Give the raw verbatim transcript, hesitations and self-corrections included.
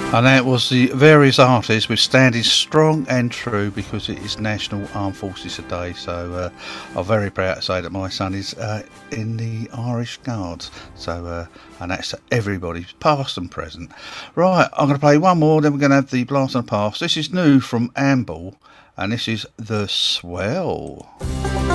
And that was the various artists with Standing Strong and True, because it is National Armed Forces Day. So uh, I'm very proud to say that my son is uh, in the Irish Guards. So, uh, and that's to everybody, past and present. Right, I'm going to play one more, then we're going to have the Blast from the Past. This is new from Amble, and this is The Swell.